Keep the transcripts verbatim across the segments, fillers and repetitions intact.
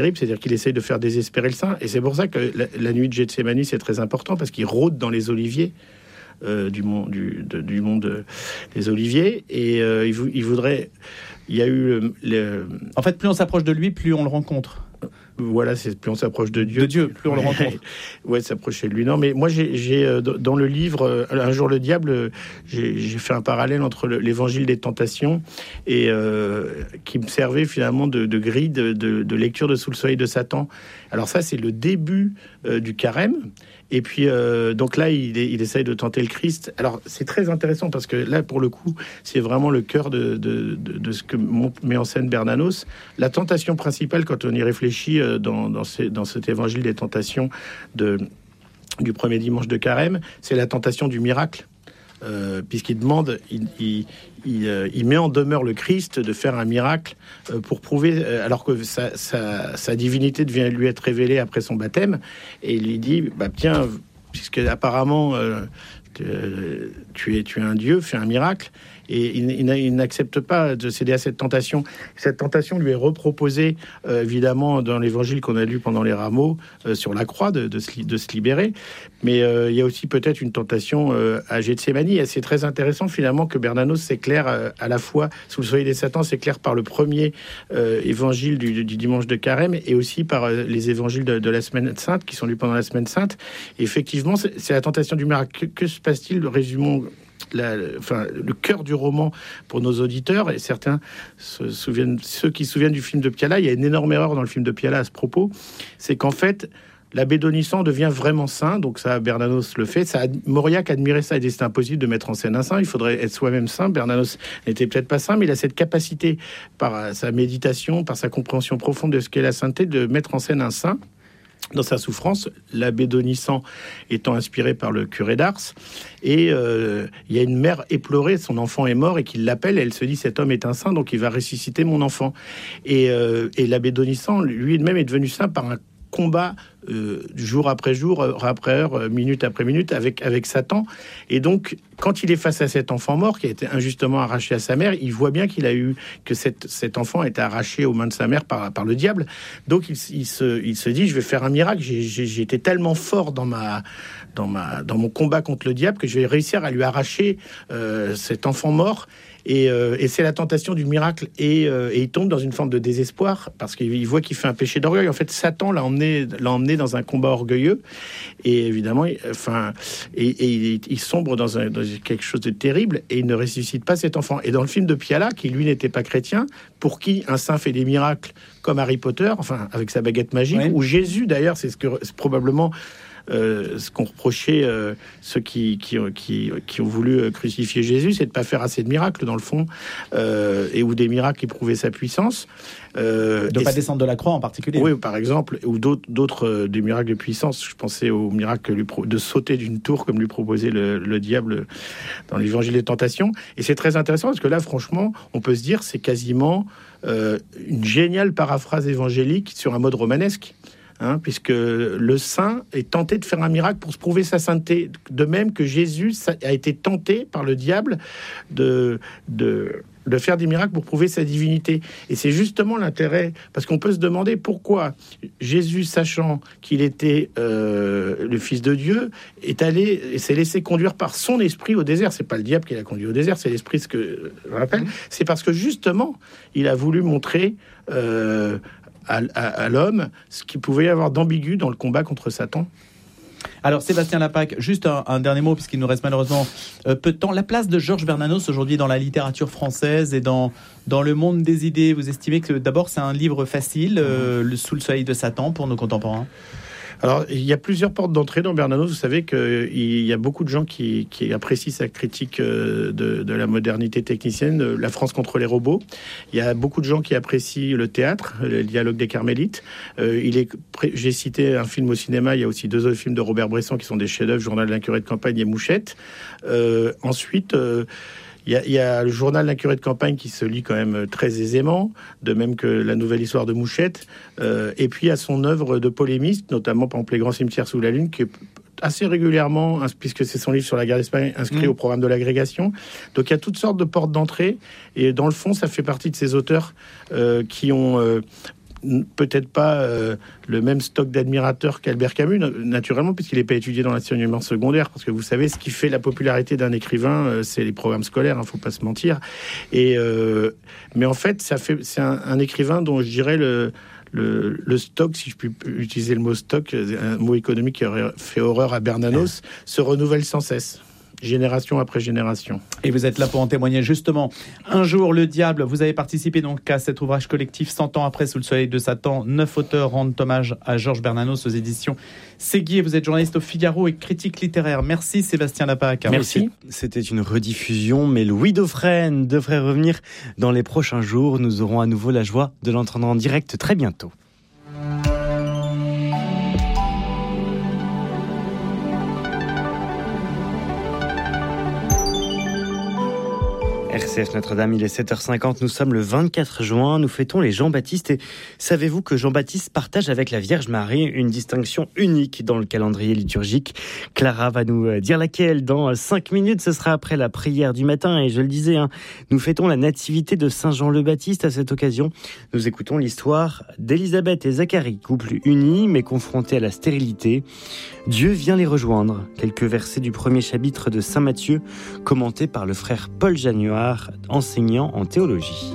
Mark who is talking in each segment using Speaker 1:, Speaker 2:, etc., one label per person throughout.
Speaker 1: c'est-à-dire qu'il essaye de faire désespérer le saint. Et c'est pour ça que la, la nuit de Gethsémani, c'est très important, parce qu'il rôde dans les oliviers. Euh, du monde du, de, du monde euh, des oliviers, et euh, il, il voudrait il y a eu le, le...
Speaker 2: en fait, plus on s'approche de lui, plus on le rencontre.
Speaker 1: Voilà, c'est plus on s'approche de Dieu,
Speaker 2: de Dieu, plus on le rencontre.
Speaker 1: Ouais, s'approcher de lui. Non, mais moi, j'ai, j'ai euh, dans le livre euh, Un jour le diable, j'ai, j'ai fait un parallèle entre le, l'évangile des tentations et euh, qui me servait finalement de, de grille de, de, de lecture de Sous le soleil de Satan. Alors ça, c'est le début euh, du carême. Et puis, euh, donc là, il, il essaye de tenter le Christ. Alors, c'est très intéressant parce que là, pour le coup, c'est vraiment le cœur de, de, de, de ce que met en scène Bernanos. La tentation principale, quand on y réfléchit euh, dans, dans, ces, dans cet évangile des tentations de, du premier dimanche de carême, c'est la tentation du miracle. Euh, puisqu'il demande, il, il, il, euh, il met en demeure le Christ de faire un miracle euh, pour prouver, euh, alors que sa, sa, sa divinité devient lui être révélée après son baptême, et il lui dit, bah tiens, puisque apparemment euh, tu es tu es un dieu, fais un miracle. Et il, il, il n'accepte pas de céder à cette tentation. Cette tentation lui est reproposée, euh, évidemment, dans l'évangile qu'on a lu pendant les rameaux, euh, sur la croix, de, de, se, de se libérer. Mais euh, il y a aussi peut-être une tentation euh, à Gethsémani. Et c'est très intéressant, finalement, que Bernanos s'éclaire euh, à la fois, Sous le soleil des Satans, s'éclaire par le premier euh, évangile du, du dimanche de carême, et aussi par euh, les évangiles de, de la semaine sainte, qui sont lus pendant la semaine sainte. Et effectivement, c'est, c'est la tentation du miracle. Que, que se passe-t-il? Résumons La, enfin, le cœur du roman pour nos auditeurs, et certains se souviennent, ceux qui se souviennent du film de Piala, il y a une énorme erreur dans le film de Piala à ce propos, c'est qu'en fait, l'abbé Donissan devient vraiment saint, donc ça, Bernanos le fait. Ça, Mauriac admirait ça, et c'est impossible de mettre en scène un saint, il faudrait être soi-même saint. Bernanos n'était peut-être pas saint, mais il a cette capacité, par sa méditation, par sa compréhension profonde de ce qu'est la sainteté, de mettre en scène un saint dans sa souffrance, l'abbé Donissan étant inspiré par le curé d'Ars. Et euh, il y a une mère éplorée, son enfant est mort, et qui l'appelle, et elle se dit, cet homme est un saint, donc il va ressusciter mon enfant. Et, euh, et l'abbé Donissan, lui-même, est devenu saint par un combat euh, jour après jour, heure après heure, minute après minute avec, avec Satan. Et donc, quand il est face à cet enfant mort qui a été injustement arraché à sa mère, il voit bien qu'il a eu, que cette, cet enfant a été arraché aux mains de sa mère par, par le diable. Donc, il, il, se, il se dit, je vais faire un miracle. J'ai, j'ai, j'ai été tellement fort dans, ma, dans, ma, dans mon combat contre le diable que je vais réussir à lui arracher euh, cet enfant mort. Et, euh, et c'est la tentation du miracle, et, euh, et il tombe dans une forme de désespoir parce qu'il voit qu'il fait un péché d'orgueil. En fait, Satan l'a emmené, l'a emmené dans un combat orgueilleux, et évidemment, il, enfin, et, et il, il sombre dans, un, dans quelque chose de terrible, et il ne ressuscite pas cet enfant. Et dans le film de Piala, qui lui n'était pas chrétien, pour qui un saint fait des miracles comme Harry Potter, enfin avec sa baguette magique, oui. Ou Jésus d'ailleurs, c'est ce que c'est probablement Euh, ce qu'ont reproché euh, ceux qui, qui, qui, qui ont voulu crucifier Jésus, c'est de ne pas faire assez de miracles, dans le fond, euh, et ou des miracles qui prouvaient sa puissance.
Speaker 2: Euh, de ne pas descendre de la croix en particulier.
Speaker 1: Oui, par exemple, ou d'autres, d'autres euh, des miracles de puissance. Je pensais au miracle lui pro- de sauter d'une tour, comme lui proposait le, le diable dans l'évangile des tentations. Et c'est très intéressant, parce que là, franchement, on peut se dire, c'est quasiment euh, une géniale paraphrase évangélique sur un mode romanesque. Hein, puisque le saint est tenté de faire un miracle pour se prouver sa sainteté, de même que Jésus a été tenté par le diable de, de, de faire des miracles pour prouver sa divinité. Et c'est justement l'intérêt, parce qu'on peut se demander pourquoi Jésus, sachant qu'il était euh, le Fils de Dieu, est allé et s'est laissé conduire par son esprit au désert. C'est pas le diable qui l'a conduit au désert, c'est l'esprit, ce que je rappelle. Mmh. C'est parce que justement, il a voulu montrer euh, À, à, à l'homme ce qu'il pouvait y avoir d'ambigu dans le combat contre Satan.
Speaker 2: Alors Sébastien Lapaque, juste un, un dernier mot puisqu'il nous reste malheureusement euh, peu de temps. La place de Georges Bernanos aujourd'hui dans la littérature française et dans, dans le monde des idées, vous estimez que d'abord c'est un livre facile, euh, le Sous le soleil de Satan pour nos contemporains?
Speaker 1: Alors, il y a plusieurs portes d'entrée dans Bernanos. Vous savez qu'il y a beaucoup de gens qui, qui apprécient sa critique de, de la modernité technicienne, La France contre les robots. Il y a beaucoup de gens qui apprécient le théâtre, le dialogue des Carmélites. Euh, il est, j'ai cité un film au cinéma, il y a aussi deux autres films de Robert Bresson qui sont des chefs-d'œuvre, Journal d'un curé de campagne et Mouchette. Euh, ensuite... Euh, Il y, a, il y a le journal d'un curé de campagne qui se lit quand même très aisément, de même que la nouvelle histoire de Mouchette. Euh, et puis, il y a son œuvre de polémiste, notamment, par exemple, Les Grands Cimetières sous la Lune, qui est assez régulièrement, puisque c'est son livre sur la guerre d'Espagne, inscrit mmh. au programme de l'agrégation. Donc, il y a toutes sortes de portes d'entrée. Et dans le fond, ça fait partie de ces auteurs euh, qui ont... Euh, peut-être pas euh, le même stock d'admirateurs qu'Albert Camus, naturellement, puisqu'il n'est pas étudié dans l'enseignement secondaire, parce que vous savez, ce qui fait la popularité d'un écrivain, euh, c'est les programmes scolaires, il hein, ne faut pas se mentir. Et, euh, mais en fait, ça fait, c'est un, un écrivain dont je dirais le, le, le stock, si je puis utiliser le mot stock, un mot économique qui aurait fait horreur à Bernanos, se renouvelle sans cesse. Génération après génération.
Speaker 2: Et vous êtes là pour en témoigner justement. Un jour, le diable, vous avez participé donc à cet ouvrage collectif cent ans après sous le soleil de Satan. Neuf auteurs rendent hommage à Georges Bernanos aux éditions Séguier. Vous êtes journaliste au Figaro et critique littéraire. Merci Sébastien Lapaque.
Speaker 1: Merci.
Speaker 3: C'était une rediffusion, mais Louis Dauphren devrait revenir dans les prochains jours. Nous aurons à nouveau la joie de l'entendre en direct très bientôt. R C F Notre-Dame, il est sept heures cinquante, nous sommes le vingt-quatre juin, nous fêtons les Jean-Baptiste et savez-vous que Jean-Baptiste partage avec la Vierge Marie une distinction unique dans le calendrier liturgique. Clara va nous dire laquelle dans cinq minutes, ce sera après la prière du matin et je le disais, hein, nous fêtons la nativité de Saint Jean le Baptiste. À cette occasion, nous écoutons l'histoire d'Élisabeth et Zacharie, couple uni mais confronté à la stérilité. Dieu vient les rejoindre. Quelques versets du premier chapitre de Saint Matthieu, commentés par le frère Paul Jagnoire, enseignant en théologie.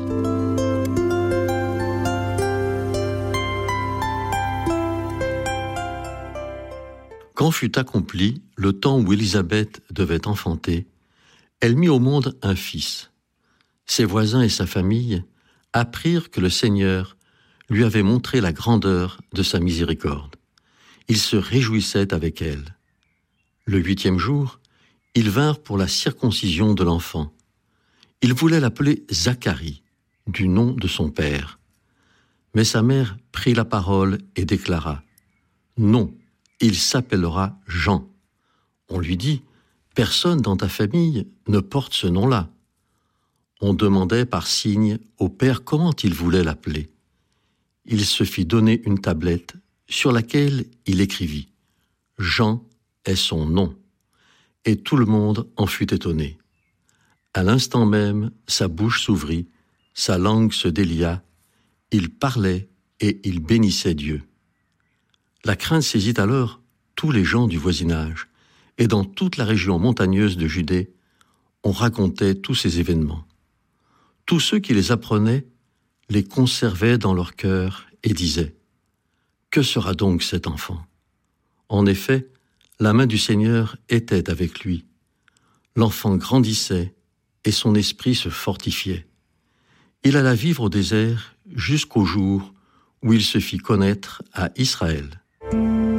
Speaker 4: Quand fut accompli le temps où Élisabeth devait enfanter, elle mit au monde un fils. Ses voisins et sa famille apprirent que le Seigneur lui avait montré la grandeur de sa miséricorde. Ils se réjouissaient avec elle. Le huitième jour, ils vinrent pour la circoncision de l'enfant. Il voulait l'appeler Zacharie, du nom de son père. Mais sa mère prit la parole et déclara « Non, il s'appellera Jean. » On lui dit « Personne dans ta famille ne porte ce nom-là. » On demandait par signe au père comment il voulait l'appeler. Il se fit donner une tablette sur laquelle il écrivit « Jean est son nom. » Et tout le monde en fut étonné. À l'instant même, sa bouche s'ouvrit, sa langue se délia, il parlait et il bénissait Dieu. La crainte saisit alors tous les gens du voisinage, et dans toute la région montagneuse de Judée, on racontait tous ces événements. Tous ceux qui les apprenaient les conservaient dans leur cœur et disaient « Que sera donc cet enfant ?» En effet, la main du Seigneur était avec lui. L'enfant grandissait, et son esprit se fortifiait. Il alla vivre au désert jusqu'au jour où il se fit connaître à Israël.